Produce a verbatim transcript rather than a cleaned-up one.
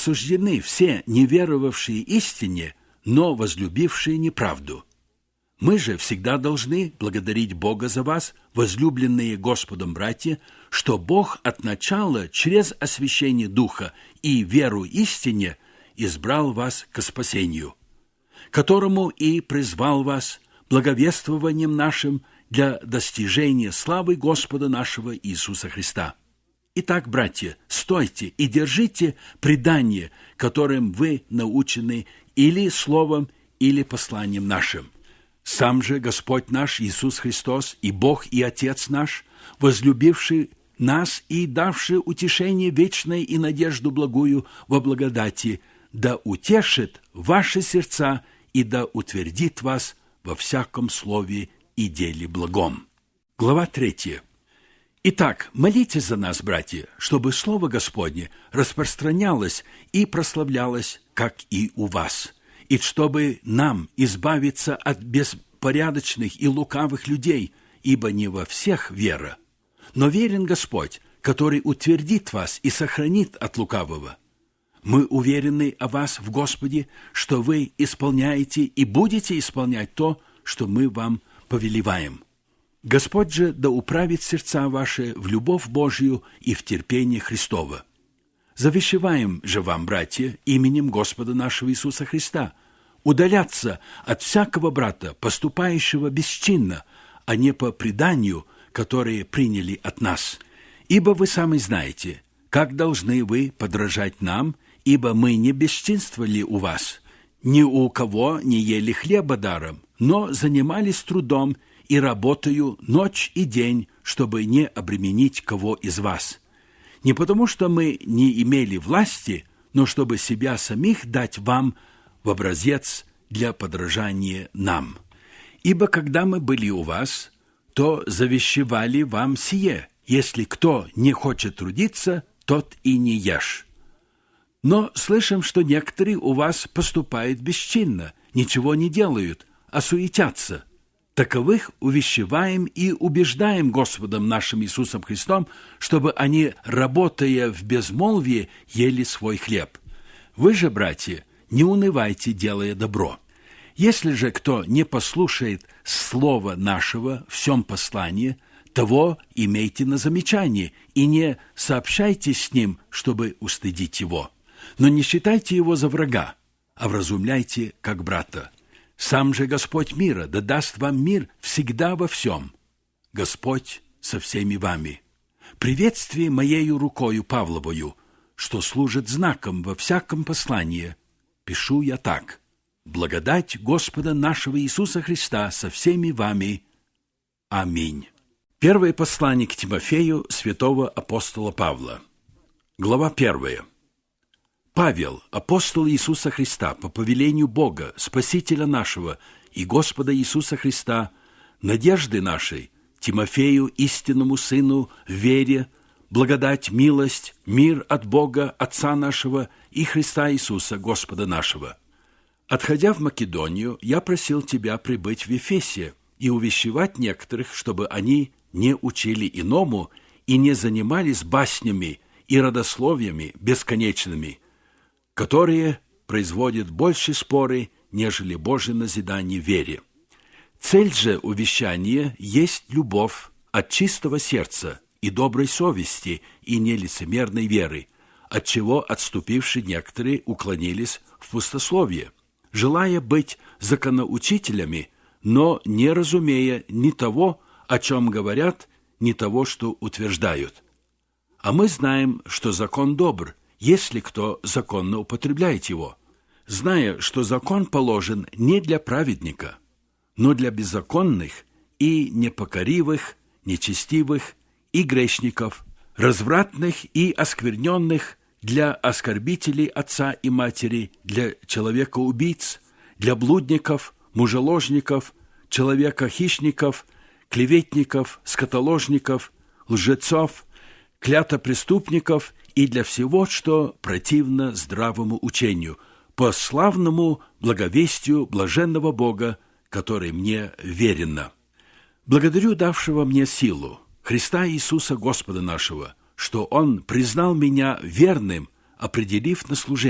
осуждены все неверовавшие истине, но возлюбившие неправду. Мы же всегда должны благодарить Бога за вас, возлюбленные Господом братья, что Бог от начала через освящение Духа и веру истине избрал вас к спасению, которому и призвал вас благовествованием нашим для достижения славы Господа нашего Иисуса Христа. Итак, братья, стойте и держите предание, которым вы научены или словом, или посланием нашим. Сам же Господь наш Иисус Христос и Бог и Отец наш, возлюбивший нас и давший утешение вечное и надежду благую во благодати, да утешит ваши сердца и да утвердит вас во всяком слове и деле благом. Глава третья. Итак, молитесь за нас, братья, чтобы Слово Господне распространялось и прославлялось, как и у вас, и чтобы нам избавиться от беспорядочных и лукавых людей, ибо не во всех вера. Но верен Господь, который утвердит вас и сохранит от лукавого. Мы уверены о вас в Господе, что вы исполняете и будете исполнять то, что мы вам повелеваем. Господь же да управит сердца ваши в любовь Божию и в терпение Христово. Завещеваем же вам, братья, именем Господа нашего Иисуса Христа, удаляться от всякого брата, поступающего бесчинно, а не по преданию, которое приняли от нас. Ибо вы сами знаете, как должны вы подражать нам, ибо мы не бесчинствовали у вас, ни у кого не ели хлеба даром, но занимались трудом и работаю ночь и день, чтобы не обременить кого из вас. Не потому, что мы не имели власти, но чтобы себя самих дать вам в образец для подражания нам. Ибо когда мы были у вас, то завещевали вам сие: если кто не хочет трудиться, тот и не ешь. Но слышим, что некоторые у вас поступают бесчинно, ничего не делают, а суетятся. Таковых увещеваем и убеждаем Господом нашим Иисусом Христом, чтобы они, работая в безмолвии, ели свой хлеб. Вы же, братья, не унывайте, делая добро. Если же кто не послушает слова нашего в всем послании, того имейте на замечание и не сообщайте с ним, чтобы устыдить его. Но не считайте его за врага, а вразумляйте как брата. Сам же Господь мира да даст вам мир всегда во всем. Господь со всеми вами. Приветствие моею рукою Павловою, что служит знаком во всяком послании, пишу я так: благодать Господа нашего Иисуса Христа со всеми вами. Аминь. Первое послание к Тимофею святого апостола Павла. Глава первая. Павел, апостол Иисуса Христа, по повелению Бога, Спасителя нашего и Господа Иисуса Христа, надежды нашей, Тимофею, истинному сыну, в вере, благодать, милость, мир от Бога, Отца нашего и Христа Иисуса, Господа нашего. Отходя в Македонию, я просил тебя прибыть в Ефесе и увещевать некоторых, чтобы они не учили иному и не занимались баснями и родословиями бесконечными, которые производят больше споры, нежели Божие назидание в вере. Цель же увещания есть любовь от чистого сердца и доброй совести и нелицемерной веры, отчего отступившие некоторые уклонились в пустословие, желая быть законоучителями, но не разумея ни того, о чем говорят, ни того, что утверждают. А мы знаем, что закон добр, если кто законно употребляет его, зная, что закон положен не для праведника, но для беззаконных и непокоривых, нечестивых и грешников, развратных и оскверненных, для оскорбителей отца и матери, для человека-убийц, для блудников, мужеложников, человека-хищников, клеветников, скотоложников, лжецов, клятопреступников и для всего, что противно здравому учению, по славному благовестию блаженного Бога, который мне веренно. Благодарю давшего мне силу, Христа Иисуса Господа нашего, что Он признал меня верным, определив на служение.